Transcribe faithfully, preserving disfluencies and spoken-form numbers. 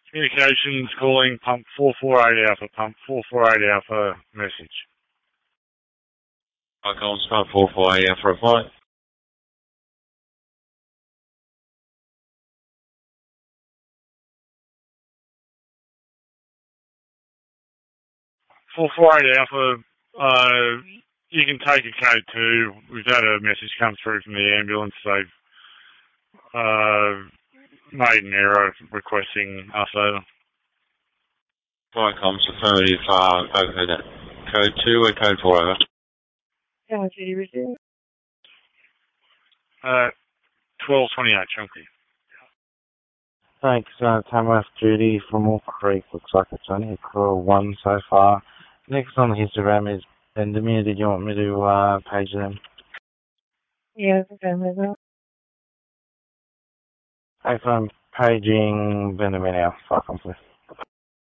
Communications calling pump four four eight Alpha, pump four four eight Alpha, message. I can't spell four four eight Alpha, reply. four four eight Alpha, uh, you can take a code two. We've had a message come through from the ambulance. They've uh, made an error requesting us over. Viacom's affirmative, uh, over that. Code two or code four, over? How much did you receive? Uh, twelve twenty-eight, Chunky. Thanks, uh, Tamworth Judy from Wolf Creek. Looks like it's only a call one so far. Next on the histogram is Bendemeer. Did you want me to uh, page them? Yeah, I think I know that. Thanks, I'm paging Bendemeer now. Fuck, I'm